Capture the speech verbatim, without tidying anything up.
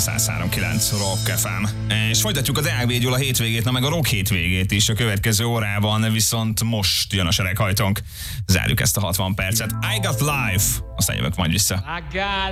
száz három kilenc Rock ef em. És folytatjuk a Deák Bégyula hétvégét, na meg a rock hétvégét is a következő órában, viszont most jön a sereghajtónk. Zárjuk ezt a hatvan percet. I Got Life, aztán jövök majd vissza. I got